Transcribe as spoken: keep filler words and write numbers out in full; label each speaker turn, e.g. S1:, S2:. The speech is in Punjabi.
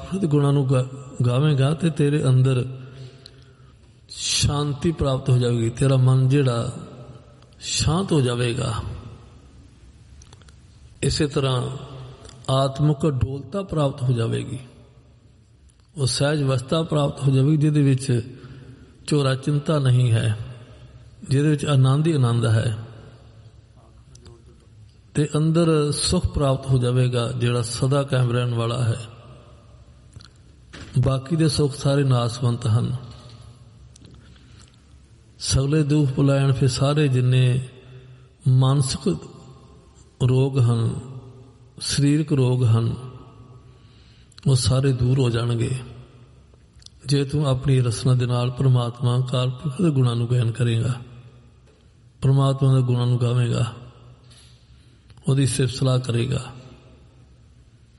S1: ਪੁਰਖ ਦੇ ਗੁਣਾਂ ਨੂੰ ਗਾ ਗਾਵੇਂਗਾ ਤੇ ਤੇਰੇ ਅੰਦਰ ਸ਼ਾਂਤੀ ਪ੍ਰਾਪਤ ਹੋ ਜਾਵੇਗੀ। ਤੇਰਾ ਮਨ ਜਿਹੜਾ ਸ਼ਾਂਤ ਹੋ ਜਾਵੇਗਾ। ਇਸੇ ਤਰ੍ਹਾਂ ਆਤਮਿਕ ਅਡੋਲਤਾ ਪ੍ਰਾਪਤ ਹੋ ਜਾਵੇਗੀ। ਉਹ ਸਹਿਜ ਅਵਸਥਾ ਪ੍ਰਾਪਤ ਹੋ ਜਾਵੇਗੀ ਜਿਹਦੇ ਵਿੱਚ ਝੋਰਾ ਚਿੰਤਾ ਨਹੀਂ ਹੈ, ਜਿਹਦੇ ਵਿੱਚ ਆਨੰਦ ਹੀ ਆਨੰਦ ਹੈ ਤੇ ਅੰਦਰ ਸੁਖ ਪ੍ਰਾਪਤ ਹੋ ਜਾਵੇਗਾ ਜਿਹੜਾ ਸਦਾ ਕਾਇਮ ਰਹਿਣ ਵਾਲਾ ਹੈ। ਬਾਕੀ ਦੇ ਸੁਖ ਸਾਰੇ ਨਾਸਵੰਤ ਹਨ। ਸਗਲੇ ਦੁੱਖ ਭੁਲਾਇਣ, ਫਿਰ ਸਾਰੇ ਜਿੰਨੇ ਮਾਨਸਿਕ ਰੋਗ ਹਨ, ਸਰੀਰਕ ਰੋਗ ਹਨ, ਉਹ ਸਾਰੇ ਦੂਰ ਹੋ ਜਾਣਗੇ ਜੇ ਤੂੰ ਆਪਣੀ ਰਸਨਾ ਦੇ ਨਾਲ ਪਰਮਾਤਮਾ ਅਕਾਲ ਪੁਰਖ ਦੇ ਗੁਣਾਂ ਨੂੰ ਗਾਇਨ ਕਰੇਗਾ, ਪਰਮਾਤਮਾ ਦੇ ਗੁਣਾਂ ਨੂੰ ਗਾਵੇਂਗਾ, ਉਹਦੀ ਸਿਫਤ ਸਲਾਹ ਕਰੇਗਾ।